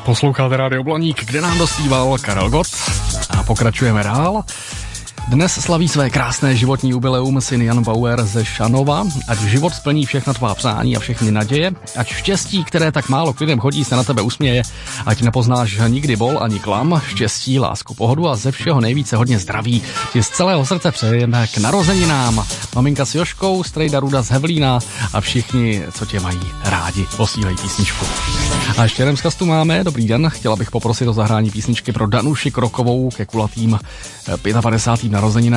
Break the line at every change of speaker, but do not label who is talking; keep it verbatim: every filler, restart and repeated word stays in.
Posloucháte Rádio Blaník, kde nám dospíval Karel Gott a pokračujeme dál. Dnes slaví své krásné životní jubileum syn Jan Bauer ze Šanova. Ať život splní všechna tvá přání a všechny naděje, ať štěstí, které tak málo k lidem chodí, se na tebe usměje, ať nepoznáš nikdy bol ani klam, štěstí, lásku, pohodu a ze všeho nejvíce hodně zdraví. Ti z celého srdce přejeme k narozeninám. Maminka s Joškou, strejda Ruda z Hevlína a všichni, co tě mají rádi, posílají písničku. A ještě jeden vzkaz tu máme. Dobrý den, chtěla bych poprosit o zahrání písničky pro Danuši Krokovou ke kulatým padesátým narozeninám.